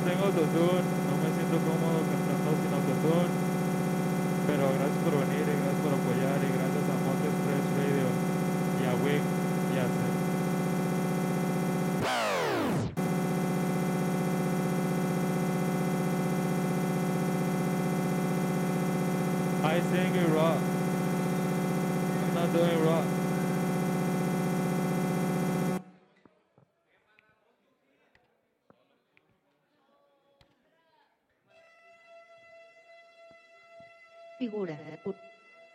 tengo autotune, no me siento cómodo cantando sin autotune, pero gracias por venir y gracias por apoyar y gracias a Monte Express Radio y a Wig y a Zen. I sing it rock. I'm not doing rock. Figura de puta.